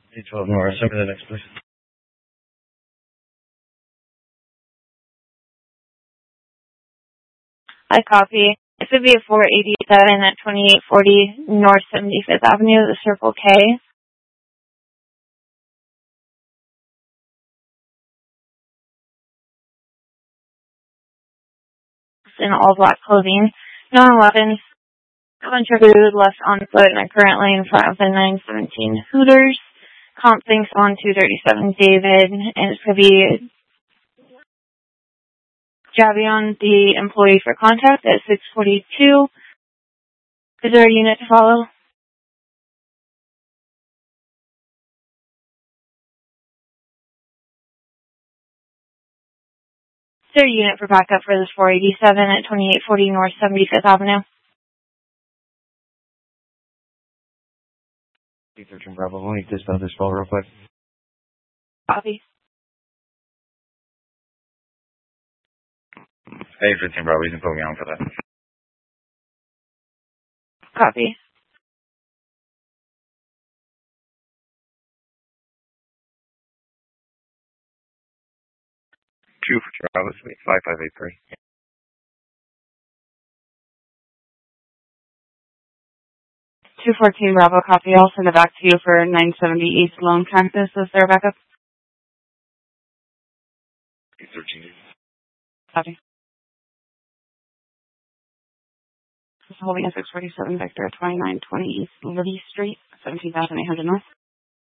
812 North. Over the next place. I copy. This would be a 487 at 2840 North 75th Avenue, the Circle K. In all black clothing. No weapons. A bunch of food left on foot and are currently in front of the 917 Hooters. Comp thinks on 237 David, and it's going to be Javion, the employee for contact at 642. Is there a unit to follow? Is there a unit for backup for this 487 at 2840 North 75th Avenue? 13 Bravo. Let me dismount this phone real quick. Copy. Hey, 13 Bravo. You can put me on for that. Copy. Two for Bravo. 5583. 214 Bravo, copy. I'll send it back to you for 970 East Lone Campus. Is there a backup? 13. Copy. This is holding a 647 Victor, 2920 East Liberty Street, 17,800 North.